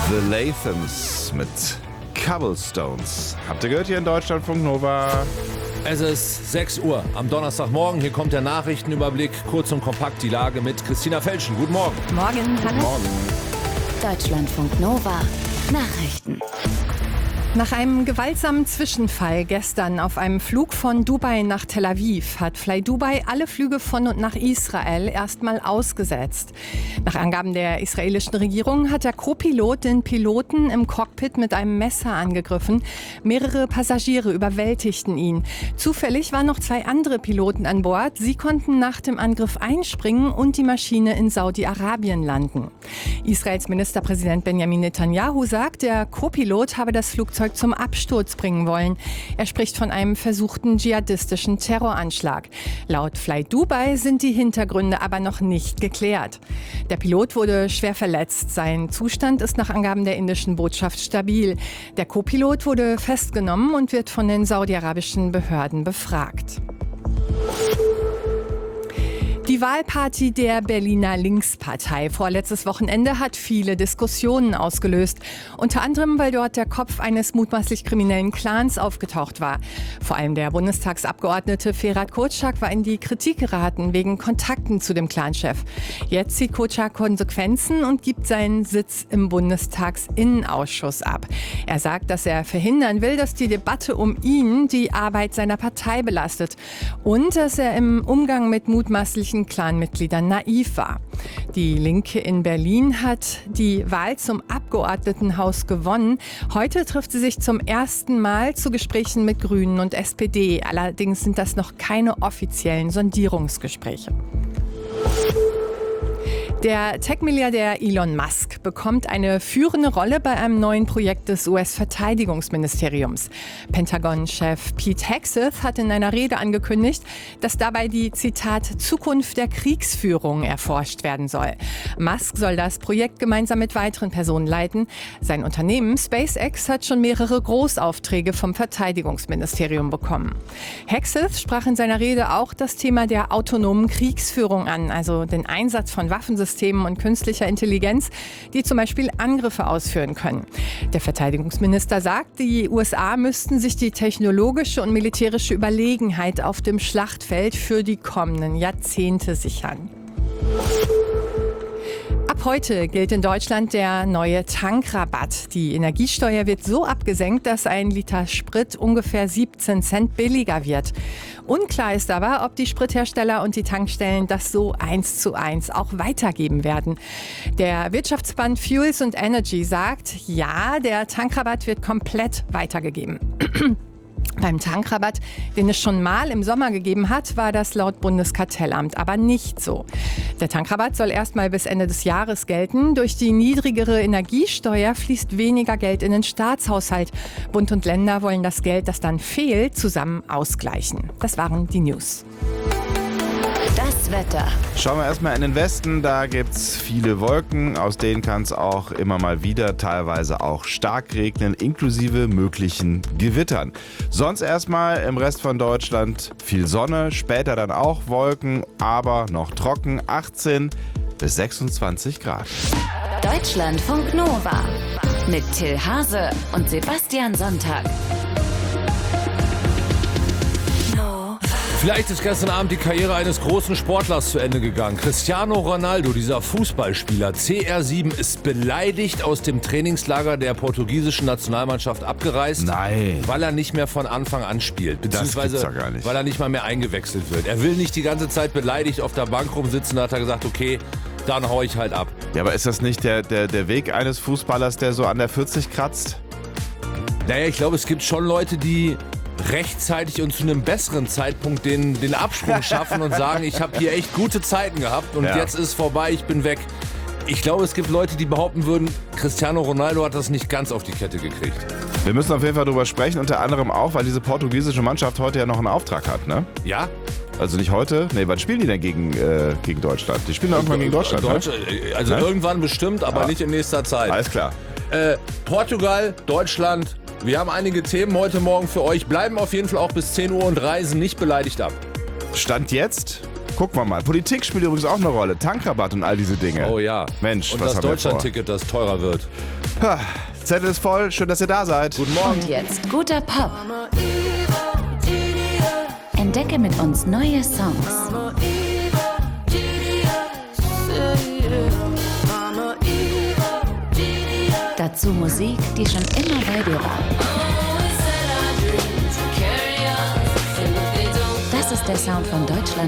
The Lathams mit Cobblestones. Habt ihr gehört hier in Deutschlandfunk Nova? Es ist 6 Uhr am Donnerstagmorgen. Hier kommt der Nachrichtenüberblick. Kurz und kompakt die Lage mit Christina Felschen. Guten Morgen. Morgen, hallo. Morgen. Deutschlandfunk Nova. Nachrichten. Nach einem gewaltsamen Zwischenfall gestern auf einem Flug von Dubai nach Tel Aviv hat Fly Dubai alle Flüge von und nach Israel erstmal ausgesetzt. Nach Angaben der israelischen Regierung hat der Co-Pilot den Piloten im Cockpit mit einem Messer angegriffen. Mehrere Passagiere überwältigten ihn. Zufällig waren noch 2 andere Piloten an Bord. Sie konnten nach dem Angriff einspringen und die Maschine in Saudi-Arabien landen. Israels Ministerpräsident Benjamin Netanyahu sagt, der Co-Pilot habe das Flugzeug zum Absturz bringen wollen. Er spricht von einem versuchten dschihadistischen Terroranschlag. Laut Fly Dubai sind die Hintergründe aber noch nicht geklärt. Der Pilot wurde schwer verletzt. Sein Zustand ist nach Angaben der indischen Botschaft stabil. Der Co-Pilot wurde festgenommen und wird von den saudi-arabischen Behörden befragt. Die Wahlparty der Berliner Linkspartei vorletztes Wochenende hat viele Diskussionen ausgelöst. Unter anderem, weil dort der Kopf eines mutmaßlich kriminellen Clans aufgetaucht war. Vor allem der Bundestagsabgeordnete Ferhat Kotschak war in die Kritik geraten wegen Kontakten zu dem Clanchef. Jetzt zieht Kotschak Konsequenzen und gibt seinen Sitz im Bundestagsinnenausschuss ab. Er sagt, dass er verhindern will, dass die Debatte um ihn die Arbeit seiner Partei belastet und dass er im Umgang mit mutmaßlichen Clanmitgliedern naiv war. Die Linke in Berlin hat die Wahl zum Abgeordnetenhaus gewonnen. Heute trifft sie sich zum ersten Mal zu Gesprächen mit Grünen und SPD. Allerdings sind das noch keine offiziellen Sondierungsgespräche. Der Tech-Milliardär Elon Musk bekommt eine führende Rolle bei einem neuen Projekt des US-Verteidigungsministeriums. Pentagon-Chef Pete Hegseth hat in einer Rede angekündigt, dass dabei die, Zitat, Zukunft der Kriegsführung erforscht werden soll. Musk soll das Projekt gemeinsam mit weiteren Personen leiten. Sein Unternehmen SpaceX hat schon mehrere Großaufträge vom Verteidigungsministerium bekommen. Hegseth sprach in seiner Rede auch das Thema der autonomen Kriegsführung an, also den Einsatz von Waffensystemen und künstlicher Intelligenz, die zum Beispiel Angriffe ausführen können. Der Verteidigungsminister sagt, die USA müssten sich die technologische und militärische Überlegenheit auf dem Schlachtfeld für die kommenden Jahrzehnte sichern. Ab heute gilt in Deutschland der neue Tankrabatt. Die Energiesteuer wird so abgesenkt, dass ein Liter Sprit ungefähr 17 Cent billiger wird. Unklar ist aber, ob die Sprithersteller und die Tankstellen das so 1:1 auch weitergeben werden. Der Wirtschaftsverband Fuels and Energy sagt, ja, der Tankrabatt wird komplett weitergegeben. Beim Tankrabatt, den es schon mal im Sommer gegeben hat, war das laut Bundeskartellamt aber nicht so. Der Tankrabatt soll erst mal bis Ende des Jahres gelten. Durch die niedrigere Energiesteuer fließt weniger Geld in den Staatshaushalt. Bund und Länder wollen das Geld, das dann fehlt, zusammen ausgleichen. Das waren die News. Das Wetter. Schauen wir erstmal in den Westen, da gibt's viele Wolken, aus denen kann es auch immer mal wieder teilweise auch stark regnen, inklusive möglichen Gewittern. Sonst erstmal im Rest von Deutschland viel Sonne, später dann auch Wolken, aber noch trocken, 18 bis 26 Grad. Deutschlandfunk Nova. Mit Till Hase und Sebastian Sonntag. Vielleicht ist gestern Abend die Karriere eines großen Sportlers zu Ende gegangen. Cristiano Ronaldo, dieser Fußballspieler, CR7, ist beleidigt aus dem Trainingslager der portugiesischen Nationalmannschaft abgereist. Nein. Weil er nicht mehr von Anfang an spielt. Beziehungsweise Das gibt's ja gar nicht. weil er nicht mal mehr eingewechselt wird. Er will nicht die ganze Zeit beleidigt auf der Bank rumsitzen. Da hat er gesagt, okay, dann hau ich halt ab. Ja, aber ist das nicht der Weg eines Fußballers, der so an der 40 kratzt? Naja, ich glaube, es gibt schon Leute, die rechtzeitig und zu einem besseren Zeitpunkt den Absprung schaffen und sagen, ich habe hier echt gute Zeiten gehabt und jetzt ist vorbei, ich bin weg. Ich glaube, es gibt Leute, die behaupten würden, Cristiano Ronaldo hat das nicht ganz auf die Kette gekriegt. Wir müssen auf jeden Fall drüber sprechen, unter anderem auch, weil diese portugiesische Mannschaft heute ja noch einen Auftrag hat, ne? Ja? Also nicht heute? Nee, wann spielen die denn gegen Deutschland? Die spielen irgendwann gegen Deutschland, Also ne? Irgendwann bestimmt, aber nicht in nächster Zeit. Alles klar. Portugal, Deutschland, wir haben einige Themen heute Morgen für euch. Bleiben auf jeden Fall auch bis 10 Uhr und reisen nicht beleidigt ab. Stand jetzt? Gucken wir mal. Politik spielt übrigens auch eine Rolle. Tankrabatt und all diese Dinge. Oh ja. Mensch, und was das haben wir vor? Deutschlandticket, das teurer wird. Zettel ist voll, schön, dass ihr da seid. Guten Morgen. Und jetzt guter Pop. Entdecke mit uns neue Songs. Dazu Musik, die schon immer bei dir war. Das ist der Sound von Deutschland.